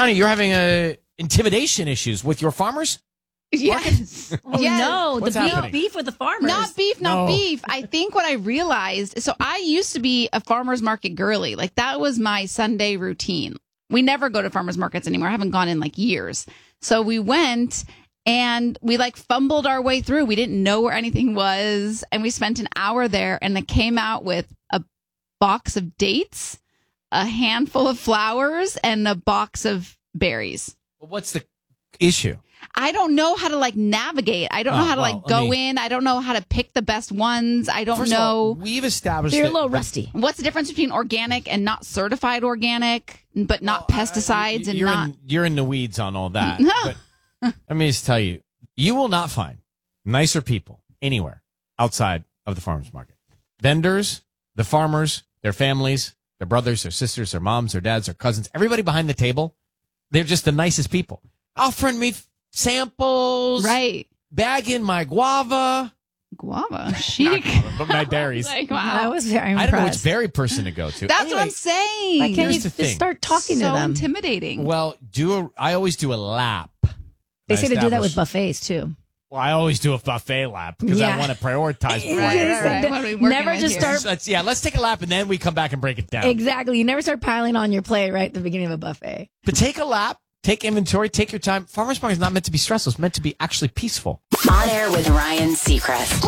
Donnie, you're having intimidation issues with your farmers? Yes. Yes. No, What's the happening? beef with the farmers. Not beef. I think what I realized, so I used to be a farmer's market girly. Like that was my Sunday routine. We never go to farmers markets anymore. I haven't gone in like years. So we went and we like fumbled our way through. We didn't know where anything was. And we spent an hour there and it came out with a box of dates, a handful of flowers, and a box of berries. What's the issue? I don't know how to like navigate. I don't know how to go in. I don't know how to pick the best ones. I don't First know. of all, we've established They're a that- little rusty. What's the difference between organic and not certified organic, but not pesticides and you're not? you're in the weeds on all that. No. But let me just tell you, you will not find nicer people anywhere outside of the farmers market. Vendors, the farmers, their families, their brothers, their sisters, their moms, their dads, their cousins, everybody behind the table, they're just the nicest people. Offering me samples, Right. bagging my guava, Guava. Chic. but my berries. Like, I wow. was very I impressed. don't know which berry person to go to. That's Anyway, what I'm saying. Why can't Here's you the just thing. start talking so to them? intimidating. Well, I always do a lap. They say to do that Establish- with buffets too. Well, I always do a buffet lap because I Yeah. want to prioritize. before I- Right. What are we working Never with just here? start. Let's take a lap and then we come back and break it down. Exactly. You never start piling on your plate right at the beginning of a buffet. But take a lap, take inventory, take your time. Farmers market is not meant to be stressful. It's meant to be actually peaceful. On Air with Ryan Seacrest.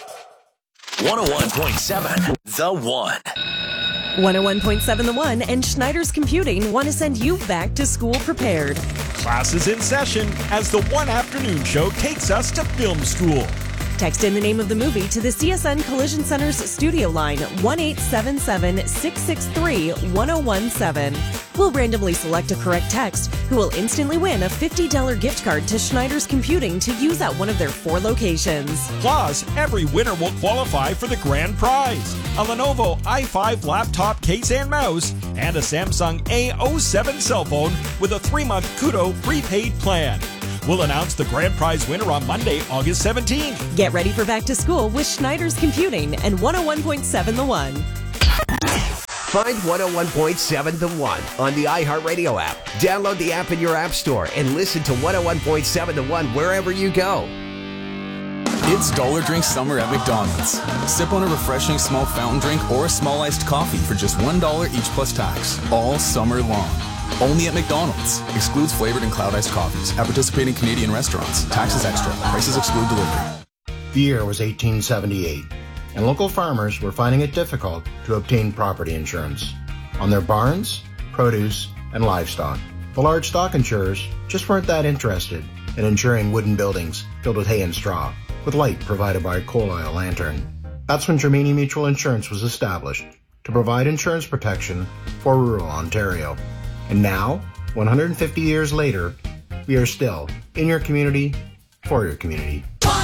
101.7 The One. 101.7 The One and Schneider's Computing want to send you back to school prepared. Class is in session as the One Afternoon Show takes us to film school. Text in the name of the movie to the CSN Collision Center's studio line 1-877-663-1017. We'll randomly select a correct text who will instantly win a $50 gift card to Schneider's Computing to use at one of their 4 locations. Plus, every winner will qualify for the grand prize, a Lenovo i5 laptop case and mouse, and a Samsung A07 cell phone with a 3-month Kudo prepaid plan. We'll announce the grand prize winner on Monday, August 17th. Get ready for back to school with Schneider's Computing and 101.7 The One. Find 101.7 The One on the iHeartRadio app. Download the app in your app store and listen to 101.7 The One wherever you go. It's Dollar Drink Summer at McDonald's. Sip on a refreshing small fountain drink or a small iced coffee for just $1 each plus tax, all summer long. Only at McDonald's. Excludes flavored and cloud iced coffees at participating Canadian restaurants. Taxes extra. Prices exclude delivery. The year was 1878, and local farmers were finding it difficult to obtain property insurance on their barns, produce, and livestock. The large stock insurers just weren't that interested in insuring wooden buildings filled with hay and straw, with light provided by a coal oil lantern. That's when Germania Mutual Insurance was established to provide insurance protection for rural Ontario. And now, 150 years later, we are still in your community, for your community.